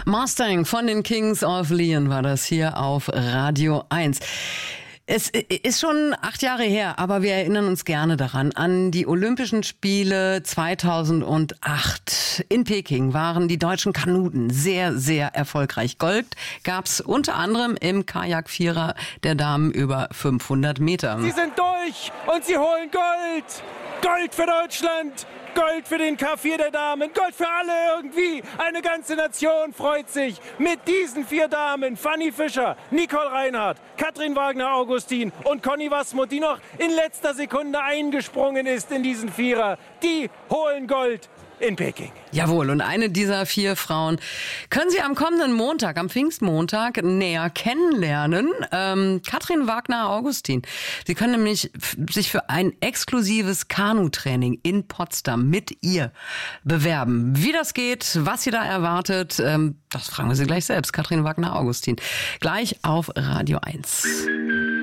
Mustang von den Kings of Leon war das hier auf Radio 1. Es ist schon 8 Jahre her, aber wir erinnern uns gerne daran. An die Olympischen Spiele 2008 in Peking waren die deutschen Kanuten sehr, sehr erfolgreich. Gold gab's unter anderem im Kajak-Vierer der Damen über 500 Meter. Sie sind durch und sie holen Gold! Gold für Deutschland! Gold für den K4 der Damen, Gold für alle irgendwie. Eine ganze Nation freut sich mit diesen 4 Damen. Fanny Fischer, Nicole Reinhardt, Katrin Wagner-Augustin und Conny Wasmuth, die noch in letzter Sekunde eingesprungen ist in diesen Vierer. Die holen Gold in Peking. Jawohl, und eine dieser 4 Frauen können Sie am kommenden Montag, am Pfingstmontag, näher kennenlernen. Katrin Wagner-Augustin. Sie können nämlich sich für ein exklusives Kanutraining in Potsdam mit ihr bewerben. Wie das geht, was sie da erwartet, das fragen wir Sie gleich selbst. Katrin Wagner-Augustin. Gleich auf Radio 1.